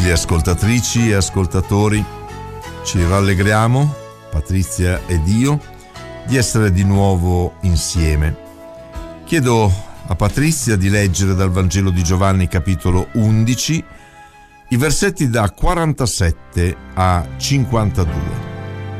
Gentili ascoltatrici e ascoltatori, ci rallegriamo, Patrizia ed io, di essere di nuovo insieme. Chiedo a Patrizia di leggere dal Vangelo di Giovanni capitolo 11 i versetti da 47 a 52.